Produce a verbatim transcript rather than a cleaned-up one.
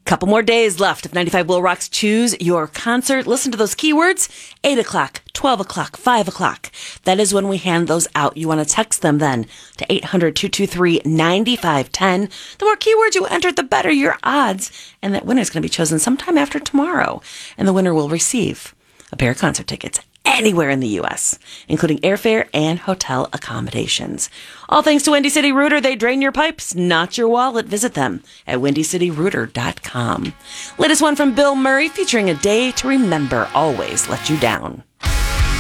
Couple more days left of ninety-five Will Rock's Choose Your Concert. Listen to those keywords. eight o'clock, twelve o'clock, five o'clock. That is when we hand those out. You want to text them then to eight hundred, two two three, nine five one zero. The more keywords you enter, the better your odds. And that winner is going to be chosen sometime after tomorrow. And the winner will receive a pair of concert tickets anywhere in the U S, including airfare and hotel accommodations. All thanks to Windy City Rooter. They drain your pipes, not your wallet. Visit them at windy city rooter dot com. Latest one from Bill Murray featuring A Day to Remember Always Let You Down.